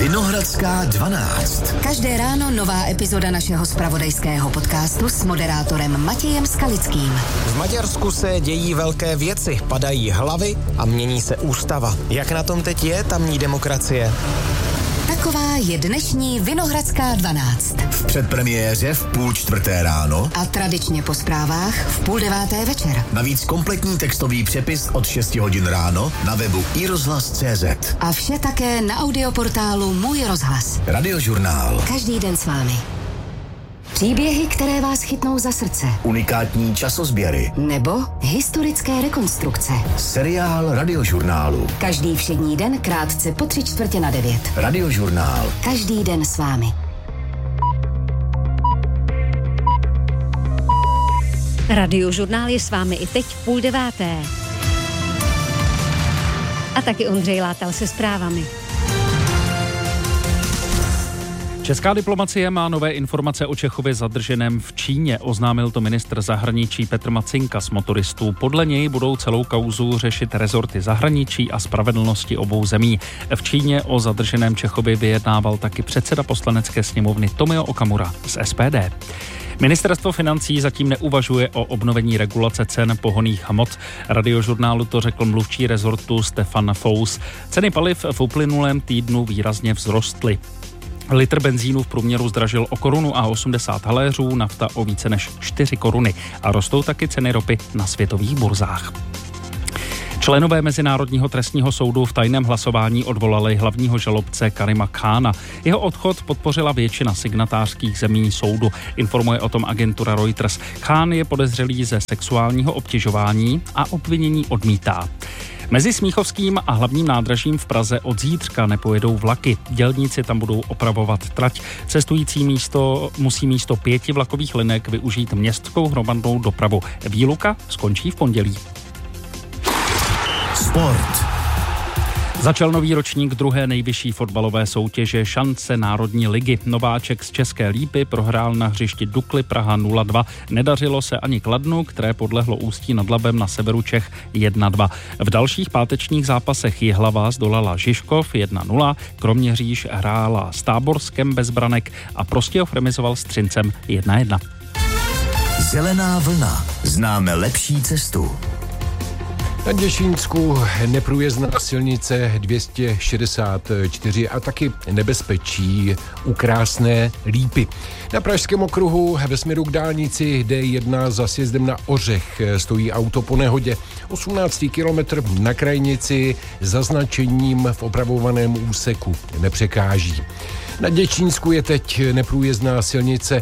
Vinohradská 12. Každé ráno nová epizoda našeho zpravodajského podcastu s moderátorem Matějem Skalickým. V Maďarsku se dějí velké věci, padají hlavy a mění se ústava. Jak na tom teď je tamní demokracie? Taková je dnešní Vinohradská 12. V předpremiéře v 3:30 ráno a tradičně po zprávách v 8:30 večer. Navíc kompletní textový přepis od 6 hodin ráno na webu iRozhlas.cz. A vše také na audioportálu Můj rozhlas. Radiožurnál. Každý den s vámi. Příběhy, které vás chytnou za srdce. Unikátní časozběry. Nebo historické rekonstrukce. Seriál Radiožurnálu. Každý všední den krátce po 8:45. Radiožurnál. Každý den s vámi. Radiožurnál je s vámi i teď v 8:30. A taky Ondřej Látal se zprávami. Česká diplomacie má nové informace o Čechovi zadrženém v Číně, oznámil to ministr zahraničí Petr Macinka z Motoristů. Podle něj budou celou kauzu řešit rezorty zahraničí a spravedlnosti obou zemí. V Číně o zadrženém Čechovi vyjednával taky předseda poslanecké sněmovny Tomio Okamura z SPD. Ministerstvo financí zatím neuvažuje o obnovení regulace cen pohonných hmot. Radiožurnálu to řekl mluvčí rezortu Stefan Fous. Ceny paliv v uplynulém týdnu výrazně vzrostly. Litr benzínu v průměru zdražil o 1,80 haléřů, nafta o více než 4 koruny a rostou taky ceny ropy na světových burzách. Členové Mezinárodního trestního soudu v tajném hlasování odvolali hlavního žalobce Karima Khána. Jeho odchod podpořila většina signatářských zemí soudu, informuje o tom agentura Reuters. Khán je podezřelý ze sexuálního obtěžování a obvinění odmítá. Mezi Smíchovským a hlavním nádražím v Praze od zítřka nepojedou vlaky. Dělníci tam budou opravovat trať. Cestující musí místo 5 vlakových linek využít městskou hromadnou dopravu. Výluka skončí v pondělí. Sport. Začal nový ročník druhé nejvyšší fotbalové soutěže Šance Národní ligy. Nováček z České Lípy prohrál na hřišti Dukly Praha 0-2. Nedařilo se ani Kladnu, které podlehlo Ústí nad Labem na severu Čech 1-2. V dalších pátečních zápasech Jihlava zdolala Žižkov 1-0, Kroměříž hrála s Táborskem bez branek a Prostějov remizoval s Třincem 1-1. Zelená vlna. Známe lepší cestu. Na Děčínsku neprůjezdná silnice 264 a taky nebezpečí u Krásné Lípy. Na Pražském okruhu ve směru k dálnici D1 za sjezdem na Ořech stojí auto po nehodě. 18. kilometr na krajnici zaznačením v opravovaném úseku nepřekáží. Na Děčínsku je teď neprůjezdná silnice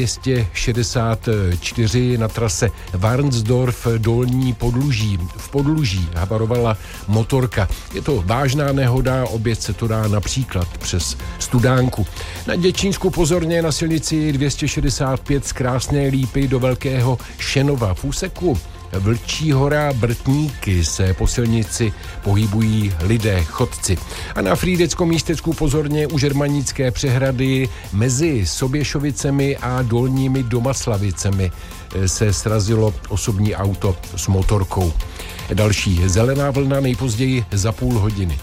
264 na trase Varnsdorf Dolní Podluží. V Podluží havarovala motorka. Je to vážná nehoda, oběť se to dá například přes Studánku. Na Děčínsku pozorně na silnici 265 z Krásné Lípy do Velkého Šenova. V úseku Vlčí hora Brtníky se po silnici pohybují lidé, chodci. A na Frýdeckom místecku pozorně u Žermanické přehrady mezi Soběšovicemi a Dolními Domaslavicemi se srazilo osobní auto s motorkou. Další zelená vlna nejpozději za půl hodiny.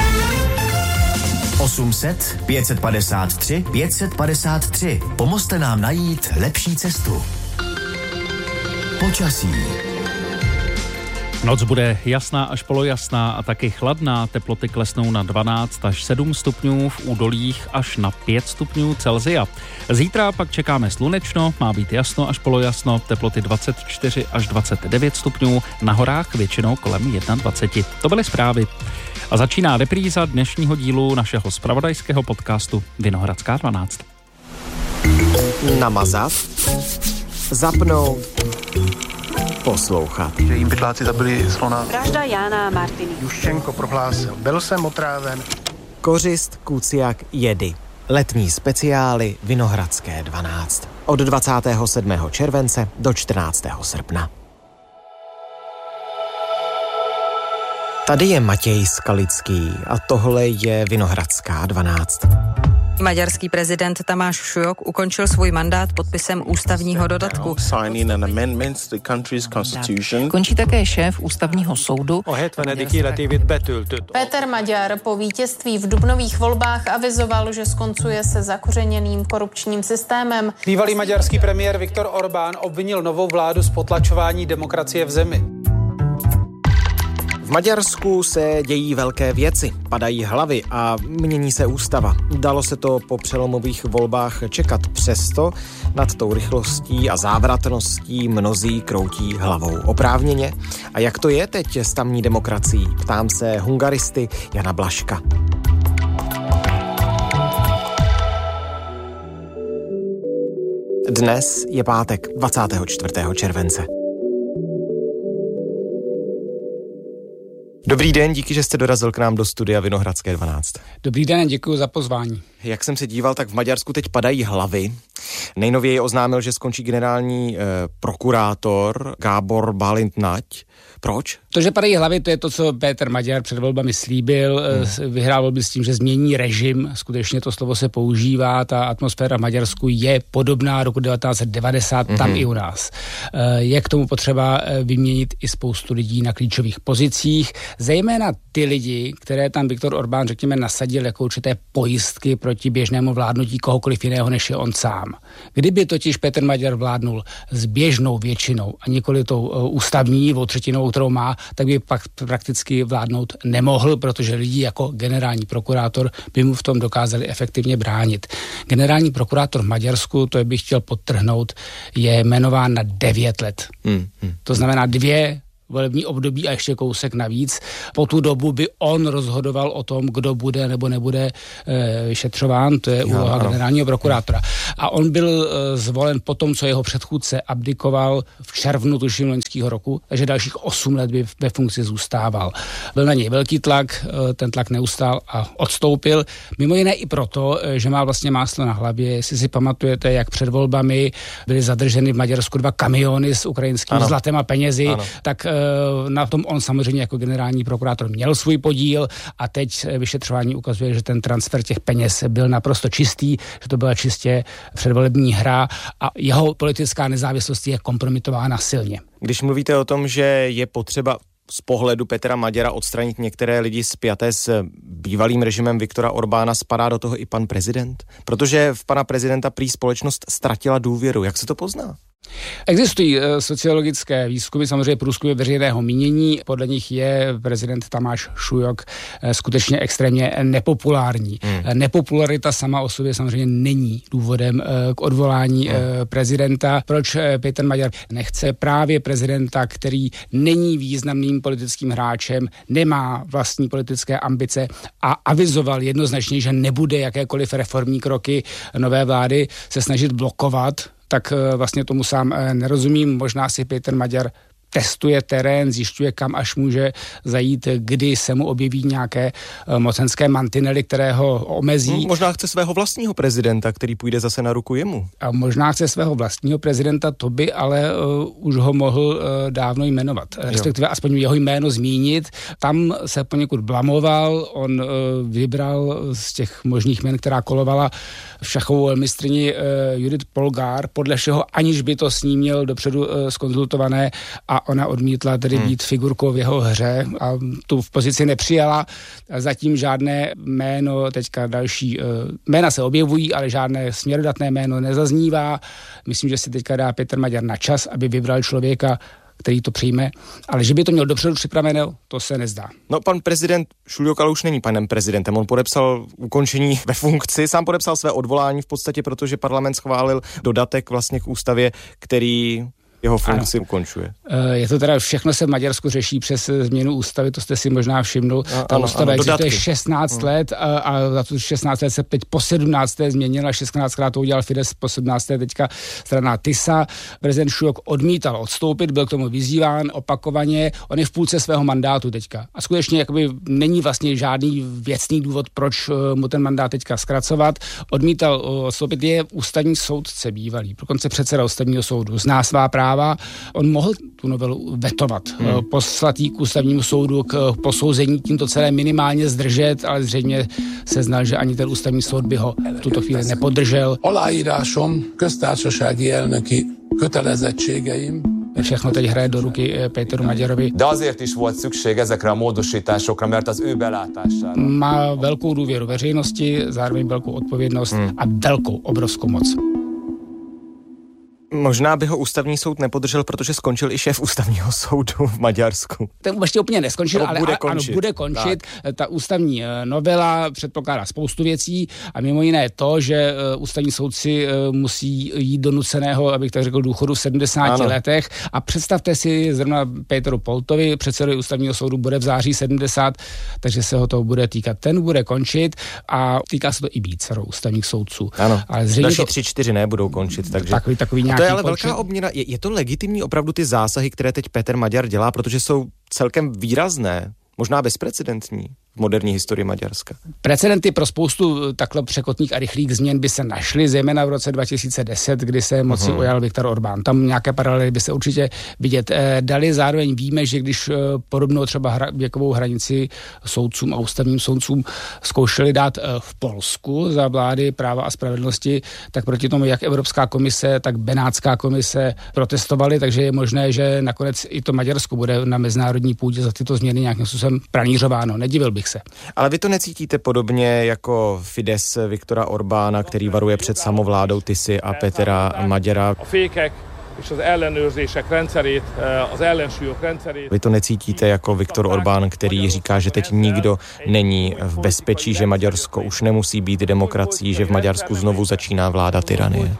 800 553 553. Pomozte nám najít lepší cestu. Počasí. Noc bude jasná až polojasná a taky chladná. Teploty klesnou na 12 až 7 stupňů, v údolích až na 5 stupňů Celsia. Zítra pak čekáme slunečno, má být jasno až polojasno, teploty 24 až 29 stupňů, na horách většinou kolem 21. To byly zprávy. A začíná repríza dnešního dílu našeho zpravodajského podcastu Vinohradská 12. Namazat, zapnout, poslouchat. Že jim pytláci zabili slona. Vražda Jána Martiny. Juščenko prohlásil, byl jsem otráven. Kořist, kuciak, jedy. Letní speciály Vinohradské 12. Od 27. července do 14. srpna. Tady je Matěj Skalický a tohle je Vinohradská 12. Maďarský prezident Tamáš Šujok ukončil svůj mandát podpisem ústavního dodatku. Končí také šéf ústavního soudu. Péter Maďar po vítězství v dubnových volbách avizoval, že skoncuje se zakořeněným korupčním systémem. Bývalý maďarský premiér Viktor Orbán obvinil novou vládu z potlačování demokracie v zemi. V Maďarsku se dějí velké věci, padají hlavy a mění se ústava. Dalo se to po přelomových volbách čekat, přesto nad tou rychlostí a závratností mnozí kroutí hlavou. Oprávněně? A jak to je teď s tamní demokracií? Ptám se hungaristy Jana Blažka. Dnes je pátek 24. července. Dobrý den, díky, že jste dorazil k nám do studia Vinohradské 12. Dobrý den, děkuji za pozvání. Jak jsem se díval, tak v Maďarsku teď padají hlavy. Nejnověji oznámil, že skončí generální prokurátor Gábor Bálint Nagy. Proč? To, že padají hlavy, to je to, co Péter Maďar před volbami slíbil. Vyhrál volby s tím, že změní režim. Skutečně to slovo se používá. Ta atmosféra v Maďarsku je podobná roku 1990, tam i u nás. Je k tomu potřeba vyměnit i spoustu lidí na klíčových pozicích. Zejména ty lidi, které tam Viktor Orbán, řekněme, nasadil jako určité pojistky proti běžnému vládnutí kohokoliv jiného, než je on sám. Kdyby totiž Péter Maďar vládnul s běžnou většinou a nikoli tou ústavní, 2/3, kterou má, tak by pak prakticky vládnout nemohl, protože lidi jako generální prokurátor by mu v tom dokázali efektivně bránit. Generální prokurátor v Maďarsku, to bych chtěl podtrhnout, je jmenován na 9 let. To znamená 2 volební období a ještě kousek navíc. Po tu dobu by on rozhodoval o tom, kdo bude nebo nebude vyšetřován, to je úloha generálního prokurátora. A on byl zvolen po tom, co jeho předchůdce abdikoval v červnu tuším loňského roku, takže dalších 8 let by ve funkci zůstával. Byl na něj velký tlak, ten tlak neustál a odstoupil. Mimo jiné i proto, že má vlastně máslo na hlavě. Jestli si pamatujete, jak před volbami byly zadrženy v Maďarsku 2 kamiony s ukrajinským zlatem a penězi, tak na tom on samozřejmě jako generální prokurátor měl svůj podíl a teď vyšetřování ukazuje, že ten transfer těch peněz byl naprosto čistý, že to byla čistě předvolební hra a jeho politická nezávislost je kompromitována silně. Když mluvíte o tom, že je potřeba z pohledu Petra Maďara odstranit některé lidi spjaté s bývalým režimem Viktora Orbána, spadá do toho i pan prezident? Protože v pana prezidenta prý společnost ztratila důvěru. Jak se to pozná? Existují sociologické výzkumy, samozřejmě průzkumy veřejného mínění. Podle nich je prezident Tamáš Šujok skutečně extrémně nepopulární. Nepopularita sama o sobě samozřejmě není důvodem k odvolání prezidenta. Proč Péter Maďar nechce právě prezidenta, který není významným politickým hráčem, nemá vlastní politické ambice a avizoval jednoznačně, že nebude jakékoliv reformní kroky nové vlády se snažit blokovat, tak vlastně tomu sám nerozumím. Možná si Péter Maďar testuje terén, zjišťuje, kam až může zajít, kdy se mu objeví nějaké mocenské mantinely, které ho omezí. Možná chce svého vlastního prezidenta, který půjde zase na ruku jemu. A možná chce svého vlastního prezidenta, to by ale už ho mohl dávno jmenovat. Respektive aspoň jeho jméno zmínit. Tam se poněkud blamoval, on vybral z těch možných jmen, která kolovala v šachovou velmistryni Judith Polgár, podle všeho, aniž by to s ním měl dopředu zkonzultované, a ona odmítla tedy být figurkou v jeho hře a tu v pozici nepřijala. Zatím žádné jméno, teďka další jména se objevují, ale žádné směrodatné jméno nezaznívá. Myslím, že si teďka dá Péter Maďar na čas, aby vybral člověka, který to přijme, ale že by to měl dopředu připraveno, to se nezdá. No, pan prezident Šujok ale už není panem prezidentem. On podepsal ukončení ve funkci, sám podepsal své odvolání v podstatě, protože parlament schválil dodatek vlastně k ústavě, který jeho funkci ukončuje. Je to teda, všechno se v Maďarsku řeší přes změnu ústavy, to jste si možná všimnul. Ta ústava existuje 16 let a za to 16 let se teď po 17. změnila, 16krát to udělal Fidesz, po 17. teďka strana TISA. Prezident Šujok odmítal odstoupit, byl k tomu vyzýván opakovaně, on je v půlce svého mandátu teďka. A skutečně jakoby není vlastně žádný věcný důvod, proč mu ten mandát teďka zkracovat. Odmítal odstoupit, je ústavní soudce bývalý, dokonce předseda ústavního soudu, zná svá práva práva. On mohl tu novelu vetovat, poslat ji k ústavnímu soudu k posouzení, tímto celé minimálně zdržet, ale zřejmě se znal, že ani ten ústavní soud by ho v tuto chvíli nepodržel. Aláírásom köztársasági elnöki kötelezettségeim. Všechno teď hraje do ruky Péteru Magyarovi. De azért is volt szükség ezekre a módosításokra, mert az ő belátására. Má velkou důvěru veřejnosti, zároveň velkou odpovědnost a velkou, obrovskou moc. Možná by ho ústavní soud nepodržel, protože skončil i šéf ústavního soudu v Maďarsku. Ten ještě úplně neskončil, ale bude končit. Tak. Ta ústavní novela předpokládá spoustu věcí a mimo jiné to, že ústavní soudci musí jít do nuceného, abych tak řekl, důchodu v 70 letech. A představte si, zrovna Péteru Poltovi, předsedovi ústavního soudu, bude v září 70, takže se ho to bude týkat. Ten bude končit a týká se to i vícero ústavních soudců. Ano, ale další 3-4 nebudou končit. Takže takový nějaký to je ale velká obměna. Je to legitimní opravdu ty zásahy, které teď Péter Maďar dělá, protože jsou celkem výrazné, možná bezprecedentní v moderní historii Maďarska? Precedenty pro spoustu takhle překotných a rychlých změn by se našly, zejména v roce 2010, kdy se moci ujal Viktor Orbán. Tam nějaké paralely by se určitě vidět dali. Zároveň víme, že když podobnou třeba věkovou hranici soudcům a ústavním soudcům zkoušeli dát v Polsku za vlády Práva a spravedlnosti, tak proti tomu jak Evropská komise, tak Benátská komise protestovali, takže je možné, že nakonec i to Maďarsko bude na mezinárodní půdě za tyto změny nějakým způsobem pranířováno. Nedivil bych se. Ale vy to necítíte podobně jako Fidesz Viktora Orbána, který varuje před samovládou Tisy a Pétera Maďara? Vy to necítíte jako Viktor Orbán, který říká, že teď nikdo není v bezpečí, že Maďarsko už nemusí být demokracií, že v Maďarsku znovu začíná vláda tyranie.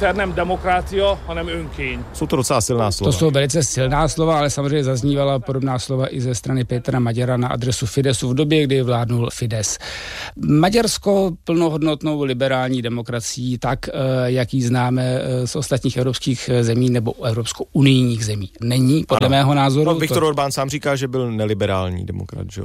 Jsou to docela silná slova. To jsou velice silná slova, ale samozřejmě zaznívala podobná slova i ze strany Pétera Maďara na adresu Fidesu v době, kdy vládnul Fides. Maďarsko plnohodnotnou liberální demokracií, tak jak ji známe z ostatních evropských zemí nebo evropsko-unijních zemí. Není, podle mého názoru. No, Viktor Orbán sám říká, že byl neliberální demokrat, že jo?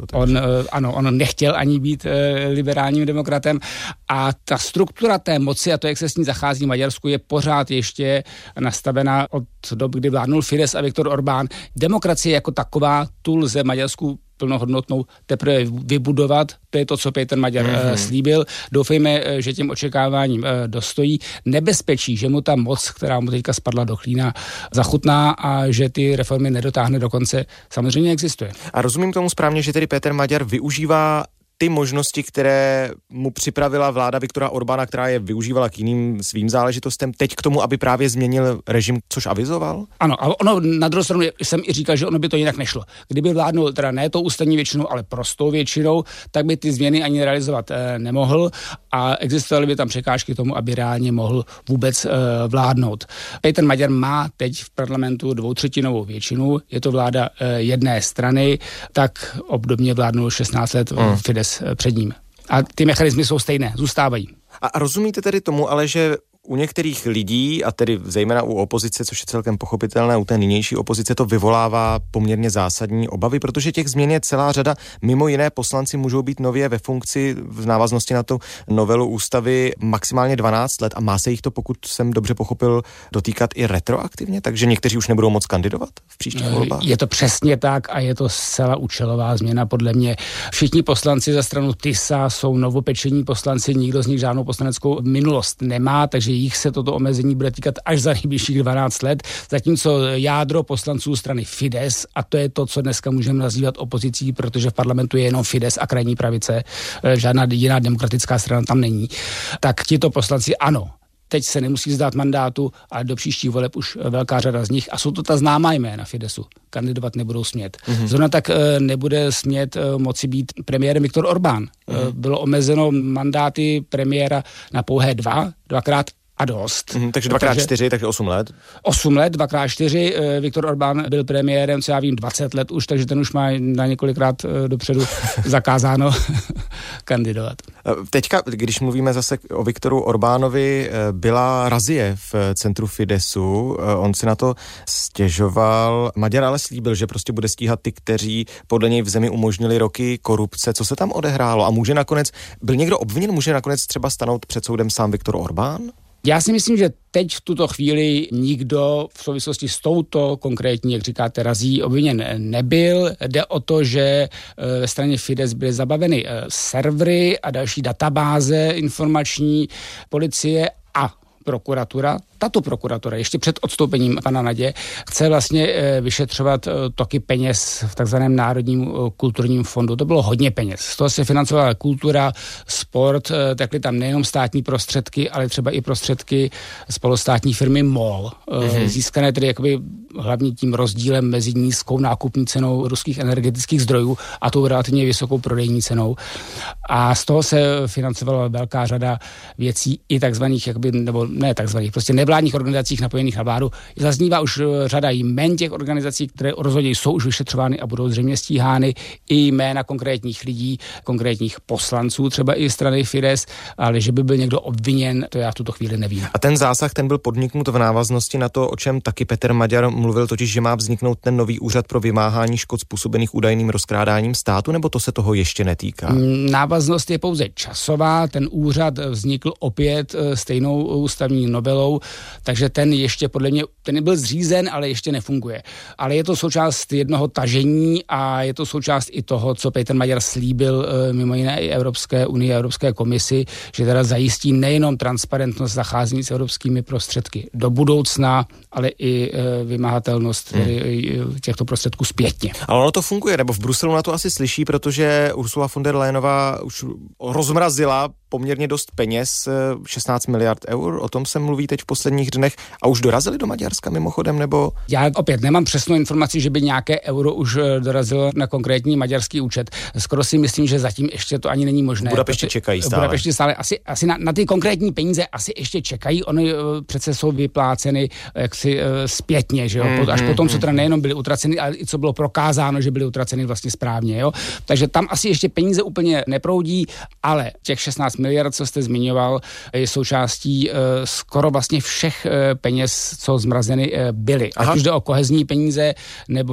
On nechtěl ani být liberálním demokratem a ta struktura té moci a to, jak se s ní zachází v Maďarsku, je pořád ještě nastavená od dob, kdy vládnul Fides a Viktor Orbán. Demokracie jako taková, tu lze Maďarsku plnohodnotnou teprve vybudovat. To je to, co Péter Maďar slíbil. Doufejme, že těm očekáváním dostojí. Nebezpečí, že mu ta moc, která mu teďka spadla do klína, zachutná a že ty reformy nedotáhne do konce, samozřejmě existuje. A rozumím tomu správně, že tedy Péter Maďar využívá ty možnosti, které mu připravila vláda Viktora Orbána, která je využívala k jiným svým záležitostem, teď k tomu, aby právě změnil režim, což avizoval? Ano, a ono na druhou stranu jsem i říkal, že ono by to jinak nešlo. Kdyby vládnul teda ne tou ústavní většinou, ale prostou většinou, tak by ty změny ani realizovat nemohl a existovaly by tam překážky tomu, aby reálně mohl vůbec vládnout. Péter Maďar má teď v parlamentu 2/3 většinu, je to vláda jedné strany, tak obdobně vládnul 16 let Fides před ním. A ty mechanismy jsou stejné, zůstávají. A rozumíte tedy tomu, ale že u některých lidí, a tedy zejména u opozice, což je celkem pochopitelné, u té nynější opozice to vyvolává poměrně zásadní obavy, protože těch změn je celá řada. Mimo jiné poslanci můžou být nově ve funkci v návaznosti na tu novelu ústavy maximálně 12 let a má se jich to, pokud jsem dobře pochopil, dotýkat i retroaktivně, takže někteří už nebudou moc kandidovat v příštích volbách. Je to přesně tak a je to zcela účelová změna podle mě. Všichni poslanci za stranu TISA jsou novopečení poslanci, nikdo z nich žádnou poslaneckou minulost nemá, takže jich se toto omezení bude týkat až za nejbližších 12 let, zatímco jádro poslanců strany Fides, a to je to, co dneska můžeme nazývat opozicí, protože v parlamentu je jenom Fides a krajní pravice, žádná jiná demokratická strana tam není, tak tito poslanci ano, teď se nemusí vzdát mandátu, ale do příštích voleb už velká řada z nich, a jsou to ta známá jména Fidesu, kandidovat nebudou smět. Zrovna tak nebude smět moci být premiérem Viktor Orbán. Bylo omezeno mandáty premiéra na pouhé dvakrát a dost. Takže 2x4, takže 8 let. 8 let, 2x4. Viktor Orbán byl premiérem, co já vím, 20 let už, takže ten už má na několikrát dopředu zakázáno kandidovat. Teďka, když mluvíme zase o Viktoru Orbánovi, byla razie v centru Fidesu. On si na to stěžoval. Maďar ale slíbil, že prostě bude stíhat ty, kteří podle něj v zemi umožnili roky korupce. Co se tam odehrálo? A byl někdo obviněn? Může nakonec třeba stanout před soudem sám Viktor Orbán? Já si myslím, že teď v tuto chvíli nikdo v souvislosti s touto konkrétní, jak říkáte, razí obviněn nebyl. Jde o to, že ve straně Fidesz byly zabaveny servery a další databáze informační policie a prokuratura. Tato prokuratura ještě před odstoupením pana Nadě chce vlastně vyšetřovat toky peněz v takzvaném Národním kulturním fondu. To bylo hodně peněz. Z toho se financovala kultura, sport, takhle tam nejenom státní prostředky, ale třeba i prostředky z polostátní firmy MOL. Získané tedy jakoby hlavně tím rozdílem mezi nízkou nákupní cenou ruských energetických zdrojů a tou relativně vysokou prodejní cenou. A z toho se financovala velká řada věcí i takzvaných, jakoby, nebo ne takzvaných, prostě nevládních organizacích napojených na vládu. Zaznívá už řada jmen těch organizací, které rozhodně jsou už vyšetřovány a budou zřejmě stíhány, i jména konkrétních lidí, konkrétních poslanců, třeba i strany Fidesz, ale že by byl někdo obviněn, to já v tuto chvíli nevím. A ten zásah, ten byl podniknut v návaznosti na to, o čem taky Petr Maďar mluvil, totiž, že má vzniknout ten nový úřad pro vymáhání škod způsobených údajným rozkrádáním státu, nebo to se toho ještě netýká? Návaznost je pouze časová, ten úřad vznikl opět stejnou ústavní novelou, takže ten ještě podle mě, ten byl zřízen, ale ještě nefunguje. Ale je to součást jednoho tažení a je to součást i toho, co Petr Maďar slíbil mimo jiné i Evropské unii a Evropské komisi, že teda zajistí nejenom transparentnost zacházení s evropskými prostředky do budoucna, ale i vymahatelnost těchto prostředků zpětně. Ale ono to funguje, nebo v Bruselu na to asi slyší, protože Ursula von der Leyenová už rozmrazila poměrně dost peněz, 16 miliard eur, o tom se mluví teď v posledních dnech a už dorazili do Maďarska mimochodem, nebo? Já opět nemám přesnou informaci, že by nějaké euro už dorazilo na konkrétní maďarský účet. Skoro si myslím, že zatím ještě to ani není možné. V Budapešti čekají stále. V Budapešti stále asi na ty konkrétní peníze asi ještě čekají, oni přece jsou vypláceny jaksi zpětně, že jo? Až potom, co teda nejenom byly utraceny, ale i co bylo prokázáno, že byly utraceny vlastně správně, jo? Takže tam asi ještě peníze úplně neproudí, ale těch 16 miliard, co jste zmiňoval, je součástí skoro vlastně všech peněz, co zmrazeny byly. Ať už jde o kohezní peníze, nebo